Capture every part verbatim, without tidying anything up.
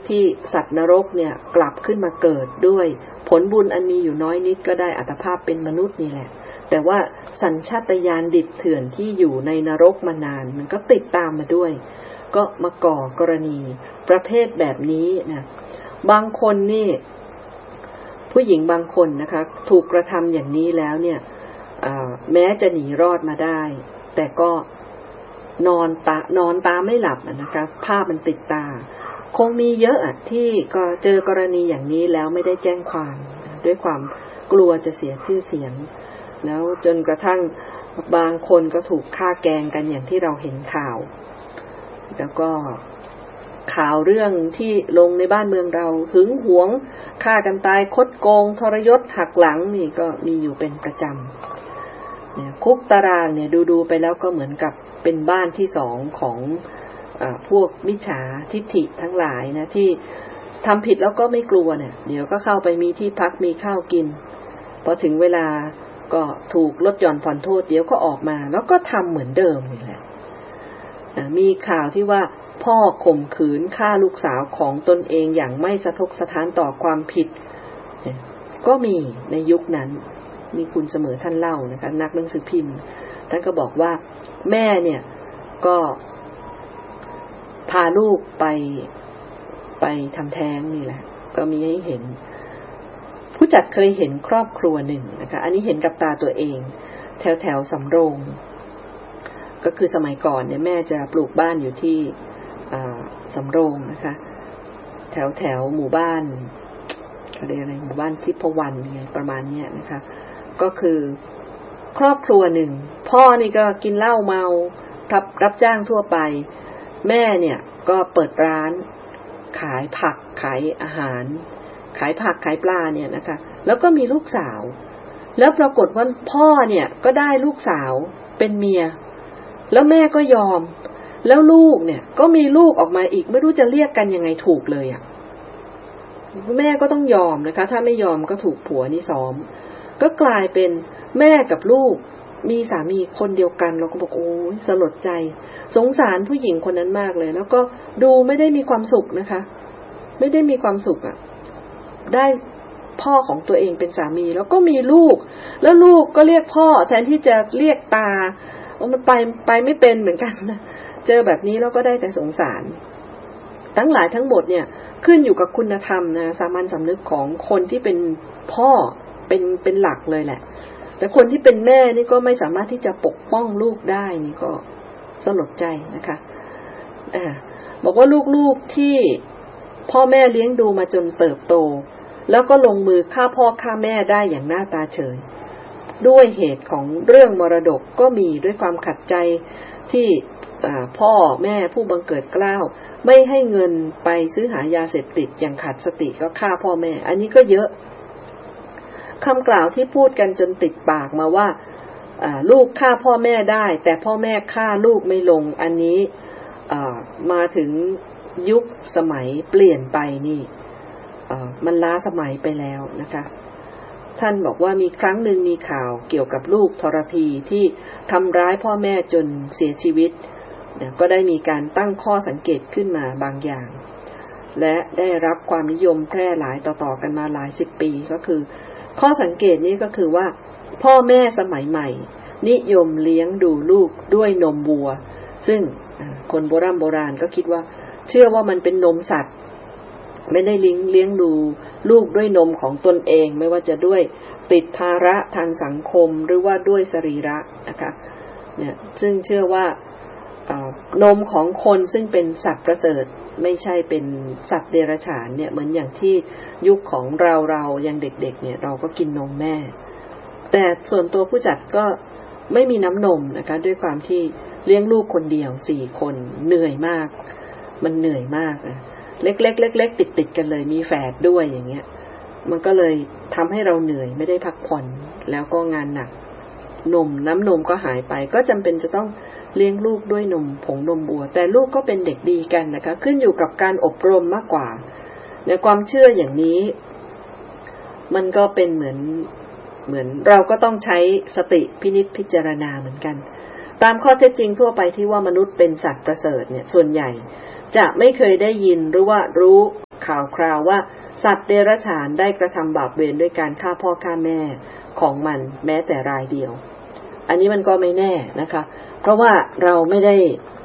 ที่สัตว์นรกเนี่ยกลับขึ้นมาเกิดด้วยผลบุญอันมีอยู่น้อยนิดก็ได้อัตภาพเป็นมนุษย์นี่แหละแต่ว่าสัญชาตญาณดิบเถื่อนที่อยู่ในนรกมานานมันก็ติดตามมาด้วยก็มาก่อกรณีประเภทแบบนี้นะบางคนนี่ผู้หญิงบางคนนะคะถูกกระทำอย่างนี้แล้วเนี่ยแม้จะหนีรอดมาได้แต่ก็นอนตานอนตาไม่หลับนะคะภาพมันติดตาคงมีเยอะอ่ะที่ก็เจอกรณีอย่างนี้แล้วไม่ได้แจ้งความด้วยความกลัวจะเสียชื่อเสียงแล้วจนกระทั่งบางคนก็ถูกฆ่าแกล้งกันอย่างที่เราเห็นข่าวแล้วก็ข่าวเรื่องที่ลงในบ้านเมืองเราหึงหวงฆ่ากันตายคดโกงทรยศหักหลังนี่ก็มีอยู่เป็นประจำเนี่ยคุกตารางเนี่ยดูๆไปแล้วก็เหมือนกับเป็นบ้านที่สองของอ่าพวกมิจฉาทิฐิทั้งหลายนะที่ทำผิดแล้วก็ไม่กลัวเนี่ยเดี๋ยวก็เข้าไปมีที่พักมีข้าวกินพอถึงเวลาก็ถูกลดหย่อนผ่อนโทษเดี๋ยวก็ออกมาแล้วก็ทำเหมือนเดิมนี่แหละมีข่าวที่ว่าพ่อข่มขืนฆ่าลูกสาวของตนเองอย่างไม่สะทกสะท้านต่อความผิดก็มีในยุคนั้นมีคุณเสมอท่านเล่านะคะนักหนังสือพิมพ์ท่านก็บอกว่าแม่เนี่ยก็พาลูกไปไปทำแท้งนี่แหละก็มีให้เห็นผู้จัดเคยเห็นครอบครัวหนึ่งนะคะอันนี้เห็นกับตาตัวเองแถวแถวสำโรงก็คือสมัยก่อนเนี่ยแม่จะปลูกบ้านอยู่ที่สำโรงนะคะแถวแถวหมู่บ้านเขาเรียกอะไรหมู่บ้านทิพวรรณไงประมาณนี้นะคะก็คือครอบครัวหนึ่งพ่อนี่ก็กินเหล้าเมารับรับจ้างทั่วไปแม่เนี่ยก็เปิดร้านขายผักขายอาหารขายผักขายปลาเนี่ยนะคะแล้วก็มีลูกสาวแล้วปรากฏว่าพ่อเนี่ยก็ได้ลูกสาวเป็นเมียแล้วแม่ก็ยอมแล้วลูกเนี่ยก็มีลูกออกมาอีกไม่รู้จะเรียกกันยังไงถูกเลยอ่ะแม่ก็ต้องยอมนะคะถ้าไม่ยอมก็ถูกผัวนี่ซ้อมก็กลายเป็นแม่กับลูกมีสามีคนเดียวกันเราก็บอกโอ้ยสลดใจสงสารผู้หญิงคนนั้นมากเลยแล้วก็ดูไม่ได้มีความสุขนะคะไม่ได้มีความสุขอ่ะได้พ่อของตัวเองเป็นสามีแล้วก็มีลูกแล้วลูกก็เรียกพ่อแทนที่จะเรียกตามันไปไปไม่เป็นเหมือนกันนะเจอแบบนี้แล้วก็ได้แต่สงสารทั้งหลายทั้งหมดเนี่ยขึ้นอยู่กับคุณธรรมนะสามัญสำนึกของคนที่เป็นพ่อเป็นเป็นหลักเลยแหละแต่คนที่เป็นแม่นี่ก็ไม่สามารถที่จะปกป้องลูกได้นี่ก็สลดใจนะคะอ่าบอกว่าลูกๆที่พ่อแม่เลี้ยงดูมาจนเติบโตแล้วก็ลงมือฆ่าพ่อฆ่าแม่ได้อย่างหน้าตาเฉยด้วยเหตุของเรื่องมรดกก็มีด้วยความขัดใจที่พ่อแม่ผู้บังเกิดเกล้าไม่ให้เงินไปซื้อหายาเสพติดอย่างขาดสติก็ฆ่าพ่อแม่อันนี้ก็เยอะคำกล่าวที่พูดกันจนติดปากมาว่าลูกฆ่าพ่อแม่ได้แต่พ่อแม่ฆ่าลูกไม่ลงอันนี้มาถึงยุคสมัยเปลี่ยนไปนี่มันล้าสมัยไปแล้วนะคะท่านบอกว่ามีครั้งหนึ่งมีข่าวเกี่ยวกับลูกทรพีที่ทำร้ายพ่อแม่จนเสียชีวิตก็ได้มีการตั้งข้อสังเกตขึ้นมาบางอย่างและได้รับความนิยมแพร่หลายต่อๆกันมาหลายสิบปีก็คือข้อสังเกตนี้ก็คือว่าพ่อแม่สมัยใหม่นิยมเลี้ยงดูลูกด้วยนมวัวซึ่งคนโบราณโบราณก็คิดว่าเชื่อว่ามันเป็นนมสัตว์ไม่ได้เลี้ยงเลี้ยงดูลูกด้วยนมของตนเองไม่ว่าจะด้วยติดภาระทางสังคมหรือว่าด้วยสรีระนะคะเนี่ยซึ่งเชื่อว่านมของคนซึ่งเป็นสัตว์ประเสริฐไม่ใช่เป็นสัตว์เดรัจฉานเนี่ยเหมือนอย่างที่ยุคของเราเรายังเด็กๆเนี่ยเราก็กินนมแม่แต่ส่วนตัวผู้จัดก็ไม่มีน้ำนมนะคะด้วยความที่เลี้ยงลูกคนเดียวสี่คนเหนื่อยมากมันเหนื่อยมากนะเล็กๆเล็กๆติดๆกันเลยมีแฝดด้วยอย่างเงี้ยมันก็เลยทำให้เราเหนื่อยไม่ได้พักผ่อนแล้วก็งานหนักนมน้ำนมก็หายไปก็จำเป็นจะต้องเลี้ยงลูกด้วยนมผงนมวัวแต่ลูกก็เป็นเด็กดีกันนะคะขึ้นอยู่กับการอบรมมากกว่าในความเชื่ออย่างนี้มันก็เป็นเหมือนเหมือนเราก็ต้องใช้สติพินิจพิจารณาเหมือนกันตามข้อเท็จจริงทั่วไปที่ว่ามนุษย์เป็นสัตว์ประเสริฐเนี่ยส่วนใหญ่จะไม่เคยได้ยินหรือว่ารู้ข่าวคราวว่าสัตว์เดรัจฉานได้กระทำบาปเวรด้วยการฆ่าพ่อฆ่าแม่ของมันแม้แต่รายเดียวอันนี้มันก็ไม่แน่นะคะเพราะว่าเราไม่ได้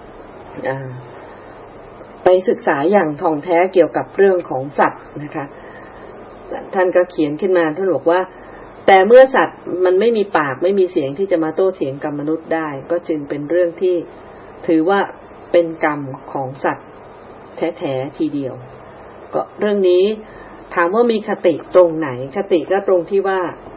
ไปศึกษาอย่างท่องแท้เกี่ยวกับเรื่องของสัตว์นะคะท่านก็เขียนขึ้นมาท่านบอกว่าแต่เมื่อสัตว์มันไม่มีปากไม่มีเสียงที่จะมาโต้เถียงกับมนุษย์ได้ก็จึงเป็นเรื่องที่ถือว่าเป็นกรรมของสัตว์แท้ๆทีเดียวก็เรื่องนี้ถามว่ามีคติตรงไหนคติก็ตรงที่ว่า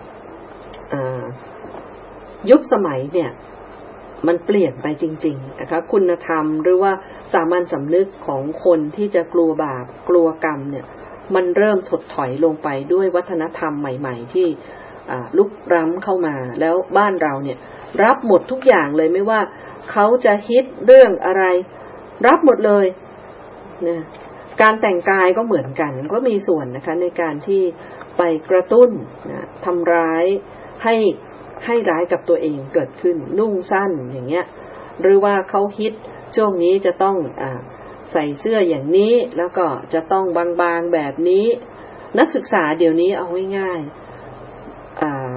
ยุคสมัยเนี่ยมันเปลี่ยนไปจริงๆนะคะคุณธรรมหรือว่าสามัญสำนึกของคนที่จะกลัวบาปกลัวกรรมเนี่ยมันเริ่มถดถอยลงไปด้วยวัฒนธรรมใหม่ๆที่ลุกล้ำเข้ามาแล้วบ้านเราเนี่ยรับหมดทุกอย่างเลยไม่ว่าเขาจะฮิตเรื่องอะไรรับหมดเลยนะการแต่งกายก็เหมือนกันก็มีส่วนนะคะในการที่ไปกระตุ้นนะทำร้ายให้ให้ร้ายกับตัวเองเกิดขึ้นนุ่งสั้นอย่างเงี้ยหรือว่าเขาฮิตช่วงนี้จะต้องอ่าใส่เสื้ออย่างนี้แล้วก็จะต้องบางๆแบบนี้นักศึกษาเดี๋ยวนี้เอาง่ายๆอ่า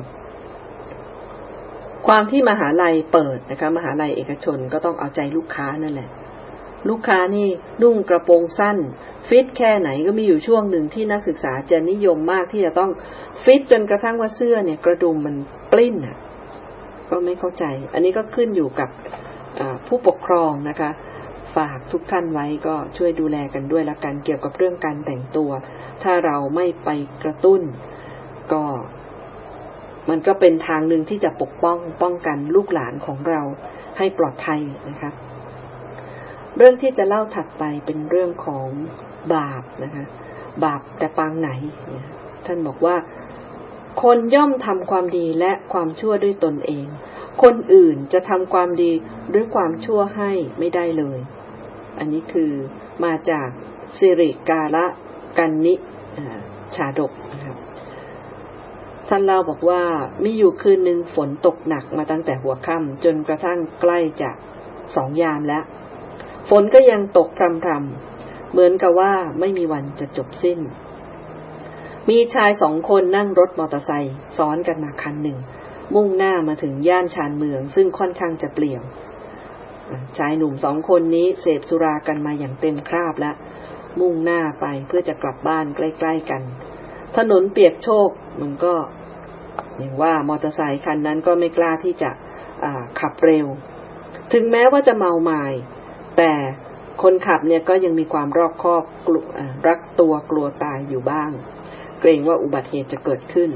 ความที่มหาลัยเปิดนะคะมหาลัยเอกชนก็ต้องเอาใจลูกค้านั่นแหละลูกค้านี่นุ่งกระโปรงสั้นฟิตแค่ไหนก็มีอยู่ช่วงหนึ่งที่นักศึกษาจะนิยมมากที่จะต้องฟิตจนกระทั่งว่าเสื้อเนี่ยกระดุมมันปลิ้นอ่ะก็ไม่เข้าใจอันนี้ก็ขึ้นอยู่กับผู้ปกครองนะคะฝากทุกท่านไว้ก็ช่วยดูแลกันด้วยละกันเกี่ยวกับเรื่องการแต่งตัวถ้าเราไม่ไปกระตุ้นก็มันก็เป็นทางหนึ่งที่จะปกป้องป้องกันลูกหลานของเราให้ปลอดภัยนะคะเรื่องที่จะเล่าถัดไปเป็นเรื่องของบาปนะคะบาปแต่ปางไหนท่านบอกว่าคนย่อมทำความดีและความชั่วด้วยตนเองคนอื่นจะทำความดีหรือความชั่วให้ไม่ได้เลยอันนี้คือมาจากสิริกาละกันนิชาดกนะครับท่านเล่าบอกว่ามีอยู่คืนหนึ่งฝนตกหนักมาตั้งแต่หัวค่ำจนกระทั่งใกล้จะสองยามแล้วฝนก็ยังตกพรำๆเหมือนกับว่าไม่มีวันจะจบสิ้นมีชายสองคนนั่งรถมอเตอร์ไซค์ซ้อนกันมาคันหนึ่งมุ่งหน้ามาถึงย่านชานเมืองซึ่งค่อนข้างจะเปลี่ยวชายหนุ่มสองคนนี้เสพสุรากันมาอย่างเต็มคราบแล้วมุ่งหน้าไปเพื่อจะกลับบ้านใกล้ๆกันถนนเปียกโชกมันก็อย่างว่ามอเตอร์ไซค์คันนั้นก็ไม่กล้าที่จะขับเร็วถึงแม้ว่าจะเมาหม่ายแต่คนขับเนี่ยก็ยังมีความรอบคอบรักตัวกลัวตายอยู่บ้างเกรงว่าอุบัติเหตุจะเกิดขึ้น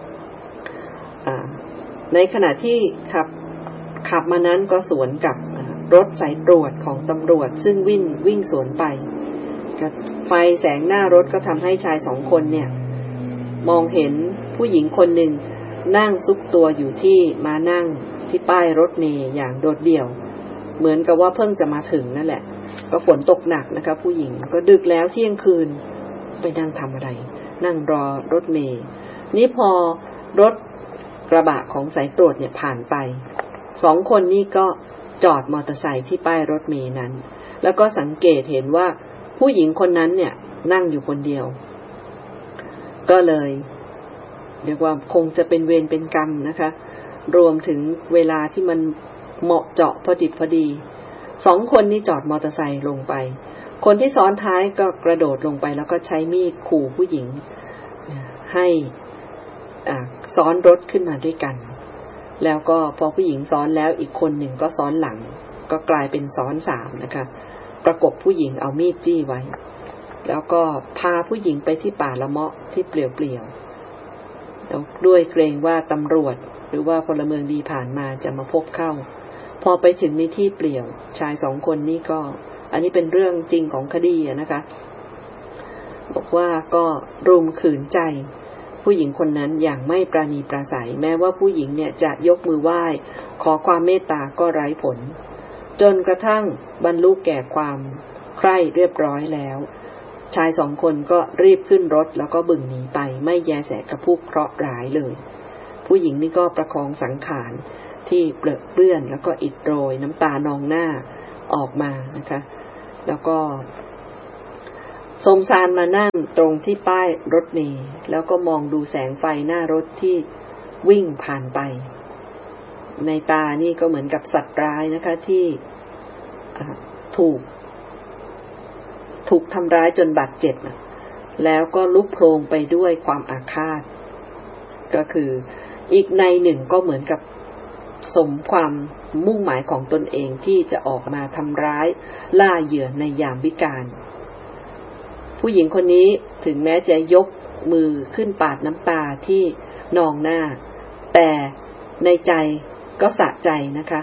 ในขณะที่ขับขับมานั้นก็สวนกับรถสายตรวจของตำรวจซึ่งวิ่งวิ่งสวนไปไฟแสงหน้ารถก็ทำให้ชายสองคนเนี่ยมองเห็นผู้หญิงคนหนึ่งนั่งซุกตัวอยู่ที่มานั่งที่ป้ายรถเมล์อย่างโดดเดี่ยวเหมือนกับว่าเพิ่งจะมาถึงนั่นแหละก็ฝนตกหนักนะคะผู้หญิงก็ดึกแล้วเที่ยงคืนไปนั่งทำอะไรนั่งรอรถเมล์นี่พอรถกระบะของสายตรวจเนี่ยผ่านไปสองคนนี้ก็จอดมอเตอร์ไซค์ที่ป้ายรถเมล์นั้นแล้วก็สังเกตเห็นว่าผู้หญิงคนนั้นเนี่ยนั่งอยู่คนเดียวก็เลยเรียกว่าคงจะเป็นเวรเป็นกรรมนะคะรวมถึงเวลาที่มันเหมาะเจาะพอดิบพอดีสองคนนี้จอดมอเตอร์ไซค์ลงไปคนที่ซ้อนท้ายก็กระโดดลงไปแล้วก็ใช้มีดขู่ผู้หญิงให้ซ้อนรถขึ้นมาด้วยกันแล้วก็พอผู้หญิงซ้อนแล้วอีกคนหนึ่งก็ซ้อนหลังก็กลายเป็นซ้อนสามนะคะประกบผู้หญิงเอามีดจี้ไว้แล้วก็พาผู้หญิงไปที่ป่าละเมาะที่เปลี่ยวๆแล้วด้วยเกรงว่าตำรวจหรือว่าพลเมืองดีผ่านมาจะมาพบเข้าพอไปถึงในที่เปลี่ยวชายสองคนนี้ก็อันนี้เป็นเรื่องจริงของคดีนะคะบอกว่าก็รุมขืนใจผู้หญิงคนนั้นอย่างไม่ปราณีปราศัยแม้ว่าผู้หญิงเนี่ยจะยกมือไหว้ขอความเมตตาก็ไร้ผลจนกระทั่งบรรลุแก่ความใคร่เรียบร้อยแล้วชายสองคนก็รีบขึ้นรถแล้วก็บึ่งหนีไปไม่แยแสกับผู้เคราะห์ร้ายเลยผู้หญิงนี่ก็ประคองสังขารที่เปลือะเปื้อนแล้วก็อิดโรยน้ำตานองหน้าออกมานะคะแล้วก็สมสารมานั่งตรงที่ป้ายรถเมล์แล้วก็มองดูแสงไฟหน้ารถที่วิ่งผ่านไปในตานี่ก็เหมือนกับสัตว์ร้ายนะคะที่ถูกถูกทำร้ายจนบาดเจ็บแล้วก็ลุกโผล่ไปด้วยความอาฆาตก็คืออีกในหนึ่งก็เหมือนกับสมความมุ่งหมายของตนเองที่จะออกมาทำร้ายล่าเหยื่อในยามวิกาลผู้หญิงคนนี้ถึงแม้จะยกมือขึ้นปาดน้ำตาที่นองหน้าแต่ในใจก็สะใจนะคะ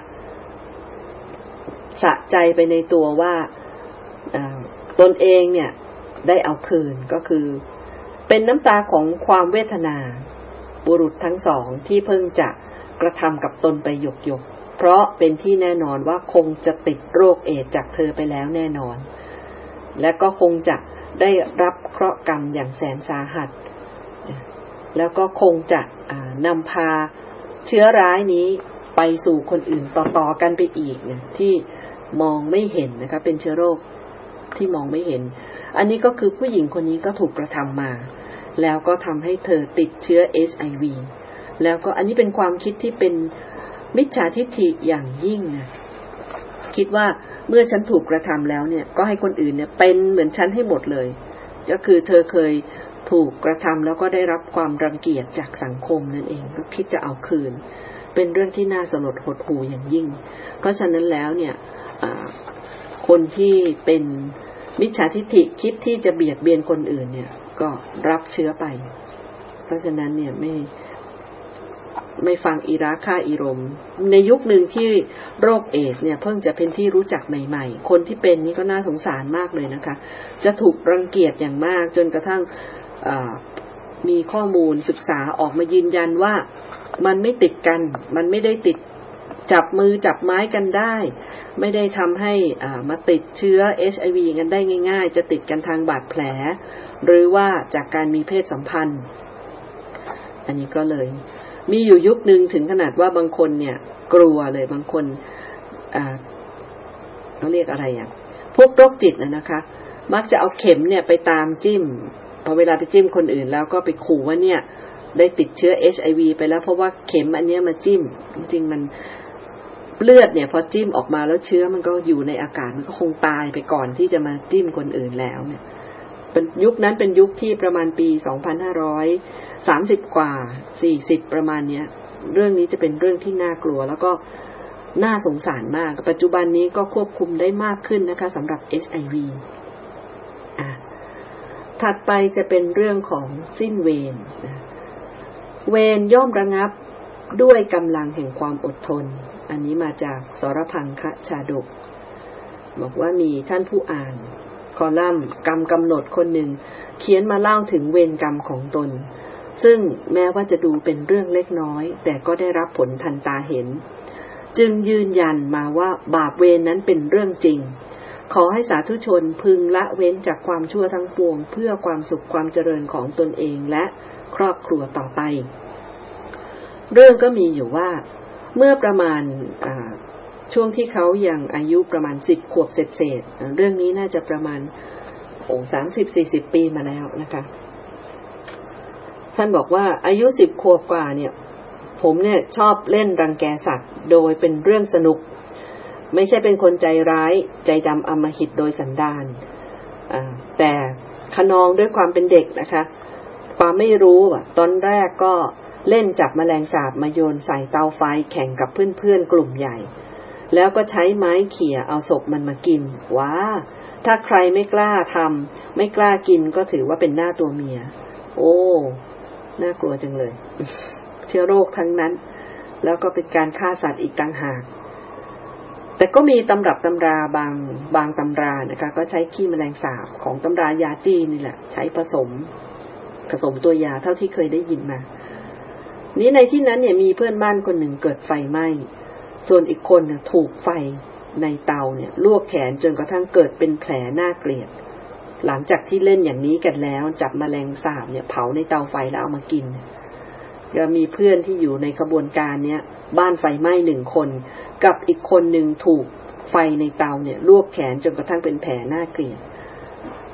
สะใจไปในตัวว่าตนเองเนี่ยได้เอาคืนก็คือเป็นน้ำตาของความเวทนาบุรุษทั้งสองที่เพิ่งจะกระทำกับตนไปหยกๆเพราะเป็นที่แน่นอนว่าคงจะติดโรคเอดส์จากเธอไปแล้วแน่นอนและก็คงจะได้รับเคราะห์กรรมอย่างแสนสาหัสแล้วก็คงจะนำพาเชื้อร้ายนี้ไปสู่คนอื่นต่อๆกันไปอีกเนี่ยที่มองไม่เห็นนะคะเป็นเชื้อโรคที่มองไม่เห็นอันนี้ก็คือผู้หญิงคนนี้ก็ถูกกระทำมาแล้วก็ทำให้เธอติดเชื้อ เอช ไอ วี แล้วก็อันนี้เป็นความคิดที่เป็นมิจฉาทิฏฐิอย่างยิ่งนะคิดว่าเมื่อฉันถูกกระทำแล้วเนี่ยก็ให้คนอื่นเนี่ยเป็นเหมือนฉันให้หมดเลยก็คือเธอเคยถูกกระทำแล้วก็ได้รับความรังเกียจจากสังคมนั่นเองก็คิดจะเอาคืนเป็นเรื่องที่น่าสลดหดหู่อย่างยิ่งเพราะฉะนั้นแล้วเนี่ยคนที่เป็นมิจฉาทิฏฐิคิดที่จะเบียดเบียนคนอื่นเนี่ยก็รับเชื้อไปเพราะฉะนั้นเนี่ยไม่ไม่ฟังอีราค่าอีรมในยุคหนึ่งที่โรคเอดส์เนี่ยเพิ่งจะเป็นที่รู้จักใหม่ๆคนที่เป็นนี่ก็น่าสงสารมากเลยนะคะจะถูกรังเกียจอย่างมากจนกระทั่งมีข้อมูลศึกษาออกมายืนยันว่ามันไม่ติดกันมันไม่ได้ติดจับมือจับไม้กันได้ไม่ได้ทำให้มาติดเชื้อ เอช ไอ วี กันได้ง่ายๆจะติดกันทางบาดแผลหรือว่าจากการมีเพศสัมพันธ์อันนี้ก็เลยมีอยู่ยุคนึงถึงขนาดว่าบางคนเนี่ยกลัวเลยบางคนอ่าเขาเรียกอะไรอ่ะพวกโรคจิตนะนะคะมักจะเอาเข็มเนี่ยไปตามจิ้มพอเวลาไปจิ้มคนอื่นแล้วก็ไปขู่ว่าเนี่ยได้ติดเชื้อ เอช ไอ วี ไปแล้วเพราะว่าเข็มอันนี้มาจิ้มจริงๆมันเลือดเนี่ยพอจิ้มออกมาแล้วเชื้อมันก็อยู่ในอากาศมันก็คงตายไปก่อนที่จะมาจิ้มคนอื่นแล้วเนี่ยเป็นยุคนั้นเป็นยุคที่ประมาณปีสองพันห้าร้อยสามสิบกว่าสี่สิบประมาณเนี้ยเรื่องนี้จะเป็นเรื่องที่น่ากลัวแล้วก็น่าสงสารมากปัจจุบันนี้ก็ควบคุมได้มากขึ้นนะคะสำหรับ เอช ไอ วี อ่ะถัดไปจะเป็นเรื่องของสิ้นเวรเวรย่อมระงับด้วยกำลังแห่งความอดทนอันนี้มาจากสรพังคชาดกบอกว่ามีท่านผู้อ่านคอลัมน์กรรมกำหนดคนหนึ่งเขียนมาเล่าถึงเวรกรรมของตนซึ่งแม้ว่าจะดูเป็นเรื่องเล็กน้อยแต่ก็ได้รับผลทันตาเห็นจึงยืนยันมาว่าบาปเวรนั้นเป็นเรื่องจริงขอให้สาธุชนพึงละเว้นจากความชั่วทั้งปวงเพื่อความสุขความเจริญของตนเองและครอบครัวต่อไปเรื่องก็มีอยู่ว่าเมื่อประมาณช่วงที่เขายังอายุประมาณสิบขวบเศษๆเรื่องนี้น่าจะประมาณโอ้สามสิบสี่สิบปีมาแล้วนะคะท่านบอกว่าอายุสิบขวบกว่าเนี่ยผมเนี่ยชอบเล่นรังแกสัตว์โดยเป็นเรื่องสนุกไม่ใช่เป็นคนใจร้ายใจดำอำมหิตโดยสันดานแต่ขนองด้วยความเป็นเด็กนะคะความไม่รู้ตอนแรกก็เล่นจับแมลงสาบมาโยนใส่เตาไฟแข่งกับเพื่อนๆกลุ่มใหญ่แล้วก็ใช้ไม้เขี่ยเอาศพมันมากินว้าถ้าใครไม่กล้าทำไม่กล้ากินก็ถือว่าเป็นหน้าตัวเมียโอ้น่ากลัวจังเลยเชื้อโรคทั้งนั้นแล้วก็เป็นการฆ่าสัตว์อีกต่างหากแต่ก็มีตำรับตำราบางบางตำรานะคะก็ใช้ขี้แมลงสาบของตำรายาจีนนี่แหละใช้ผสมผสมตัวยาเท่าที่เคยได้ยินมานี้ในที่นั้นเนี่ยมีเพื่อนบ้านคนหนึ่งเกิดไฟไหม้ส่วนอีกคนเนี่ยถูกไฟในเตาเนี่ยลวกแขนจนกระทั่งเกิดเป็นแผลน่าเกลียดหลังจากที่เล่นอย่างนี้กันแล้วจับแมลงสาบเนี่ยเผาในเตาไฟแล้วเอามากินก็มีเพื่อนที่อยู่ในขบวนการเนี้ยบ้านไฟไหม้หนึ่งคนกับอีกคนหนึ่งถูกไฟในเตาเนี่ยลวกแขนจนกระทั่งเป็นแผลน่าเกลียด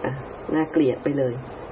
น่าเกลียดไปเลย